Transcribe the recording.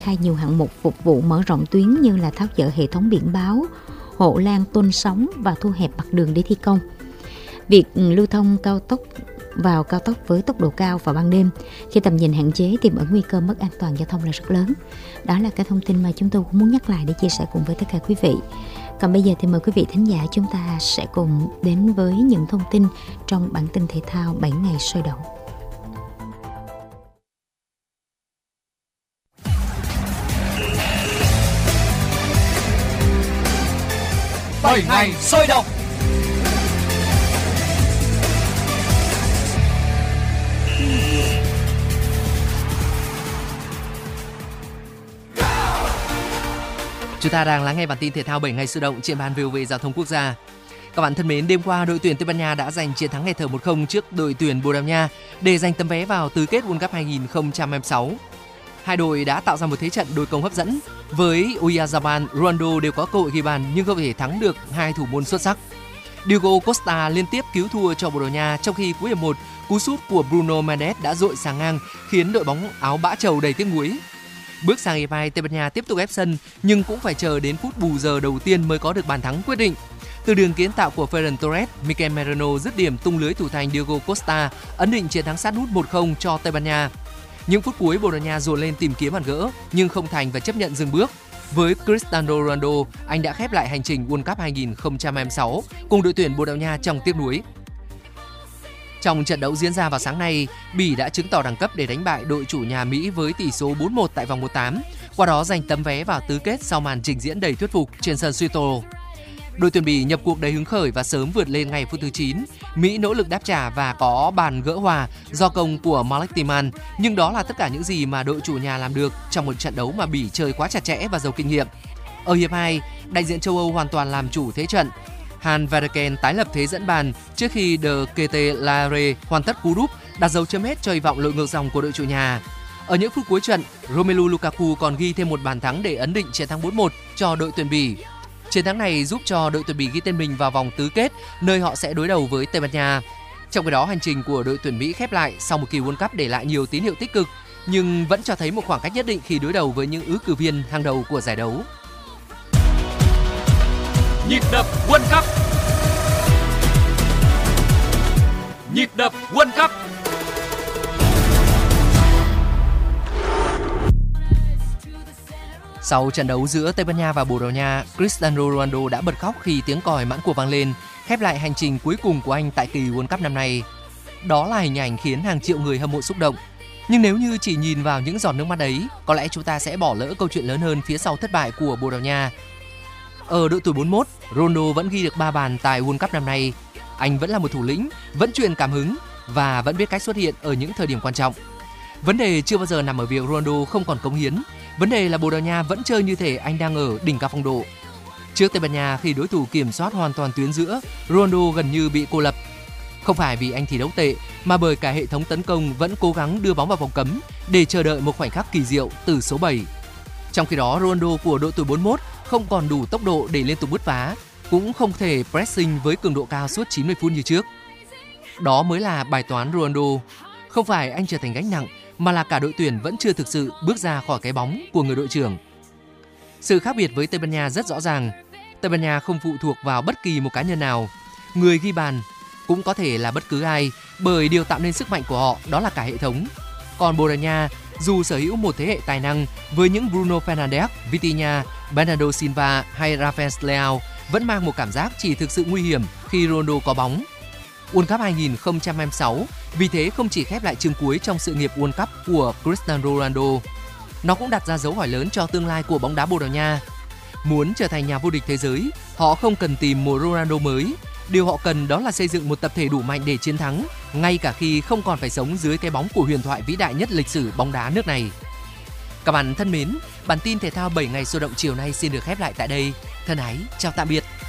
khai nhiều hạng mục phục vụ mở rộng tuyến như là tháo dỡ hệ thống biển báo, hộ lan tôn sóng và thu hẹp mặt đường để thi công. Việc lưu thông cao tốc với tốc độ cao vào ban đêm khi tầm nhìn hạn chế tiềm ẩn nguy cơ mất an toàn giao thông là rất lớn. Đó là cái thông tin mà chúng tôi cũng muốn nhắc lại để chia sẻ cùng với tất cả quý vị. Còn bây giờ thì mời quý vị thính giả chúng ta sẽ cùng đến với những thông tin trong bản tin thể thao 7 ngày sôi động. Bảy ngày sôi động. Chúng ta đang lắng nghe bản tin thể thao 7 ngày sôi động trên ban VOV Giao thông Quốc gia. Các bạn thân mến, đêm qua đội tuyển Tây Ban Nha đã giành chiến thắng nghẹt thở 1-0 trước đội tuyển Bồ Đào Nha để giành tấm vé vào tứ kết World Cup 2026. Hai đội đã tạo ra một thế trận đối công hấp dẫn. Với Oyarzabal, Ronaldo đều có cơ hội ghi bàn nhưng không thể thắng được hai thủ môn xuất sắc. Diogo Costa liên tiếp cứu thua cho Bồ Đào Nha, trong khi cuối hiệp 1, cú sút của Bruno Mendes đã dội sang ngang khiến đội bóng áo bã trầu đầy tiếc nuối. Bước sang hiệp 2, Tây Ban Nha tiếp tục ép sân nhưng cũng phải chờ đến phút bù giờ đầu tiên mới có được bàn thắng quyết định. Từ đường kiến tạo của Ferran Torres, Mikel Merino dứt điểm tung lưới thủ thành Diogo Costa ấn định chiến thắng sát nút 1-0 cho Tây Ban Nha. Những phút cuối, Bồ Đào Nha dồn lên tìm kiếm bàn gỡ nhưng không thành và chấp nhận dừng bước. Với Cristiano Ronaldo, anh đã khép lại hành trình World Cup 2026 cùng đội tuyển Bồ Đào Nha trong tiếc nuối. Trong trận đấu diễn ra vào sáng nay, Bỉ đã chứng tỏ đẳng cấp để đánh bại đội chủ nhà Mỹ với tỷ số 4-1 tại vòng 1/8, qua đó giành tấm vé vào tứ kết sau màn trình diễn đầy thuyết phục trên sân Suito. Đội tuyển Bỉ nhập cuộc đầy hứng khởi và sớm vượt lên ngay phút thứ 9. Mỹ nỗ lực đáp trả và có bàn gỡ hòa do công của Malik Timan, nhưng đó là tất cả những gì mà đội chủ nhà làm được trong một trận đấu mà Bỉ chơi quá chặt chẽ và giàu kinh nghiệm. Ở hiệp 2, đại diện châu Âu hoàn toàn làm chủ thế trận. Han Verken tái lập thế dẫn bàn trước khi De Ketelaere hoàn tất cú đúp đặt dấu chấm hết cho hy vọng lội ngược dòng của đội chủ nhà. Ở những phút cuối trận, Romelu Lukaku còn ghi thêm một bàn thắng để ấn định chiến thắng 4-1 cho đội tuyển Bỉ. Chiến thắng này giúp cho đội tuyển Bỉ ghi tên mình vào vòng tứ kết, nơi họ sẽ đối đầu với Tây Ban Nha. Trong khi đó, hành trình của đội tuyển Mỹ khép lại sau một kỳ World Cup để lại nhiều tín hiệu tích cực, nhưng vẫn cho thấy một khoảng cách nhất định khi đối đầu với những ứng cử viên hàng đầu của giải đấu. Nhịp đập World Cup. Nhịp đập World Cup. Sau trận đấu giữa Tây Ban Nha và Bồ Đào Nha, Cristiano Ronaldo đã bật khóc khi tiếng còi mãn cuộc vang lên, khép lại hành trình cuối cùng của anh tại kỳ World Cup năm nay. Đó là hình ảnh khiến hàng triệu người hâm mộ xúc động. Nhưng nếu như chỉ nhìn vào những giọt nước mắt ấy, có lẽ chúng ta sẽ bỏ lỡ câu chuyện lớn hơn phía sau thất bại của Bồ Đào Nha. Ở độ tuổi 41, Ronaldo vẫn ghi được 3 bàn tại World Cup năm nay. Anh vẫn là một thủ lĩnh, vẫn truyền cảm hứng và vẫn biết cách xuất hiện ở những thời điểm quan trọng. Vấn đề chưa bao giờ nằm ở việc Ronaldo không còn cống hiến. Vấn đề là Bồ Đào Nha vẫn chơi như thể anh đang ở đỉnh cao phong độ. Trước Tây Ban Nha, khi đối thủ kiểm soát hoàn toàn tuyến giữa, Ronaldo gần như bị cô lập. Không phải vì anh thi đấu tệ, mà bởi cả hệ thống tấn công vẫn cố gắng đưa bóng vào vòng cấm để chờ đợi một khoảnh khắc kỳ diệu từ số 7. Trong khi đó, Ronaldo của độ tuổi 41 không còn đủ tốc độ để liên tục bứt phá, cũng không thể pressing với cường độ cao suốt 90 phút như trước. Đó mới là bài toán Ronaldo. Không phải anh trở thành gánh nặng, mà là cả đội tuyển vẫn chưa thực sự bước ra khỏi cái bóng của người đội trưởng. Sự khác biệt với Tây Ban Nha rất rõ ràng. Tây Ban Nha không phụ thuộc vào bất kỳ một cá nhân nào. Người ghi bàn cũng có thể là bất cứ ai, bởi điều tạo nên sức mạnh của họ đó là cả hệ thống. Còn Bồ Đào Nha, dù sở hữu một thế hệ tài năng với những Bruno Fernandes, Vitinha, Bernardo Silva hay Rafael Leao, vẫn mang một cảm giác chỉ thực sự nguy hiểm khi Ronaldo có bóng. World Cup 2026 vì thế không chỉ khép lại chương cuối trong sự nghiệp World Cup của Cristiano Ronaldo, nó cũng đặt ra dấu hỏi lớn cho tương lai của bóng đá Bồ Đào Nha. Muốn trở thành nhà vô địch thế giới, họ không cần tìm một Ronaldo mới. Điều họ cần đó là xây dựng một tập thể đủ mạnh để chiến thắng, ngay cả khi không còn phải sống dưới cái bóng của huyền thoại vĩ đại nhất lịch sử bóng đá nước này. Các bạn thân mến, bản tin thể thao 7 ngày sôi động chiều nay xin được khép lại tại đây. Thân ái, chào tạm biệt.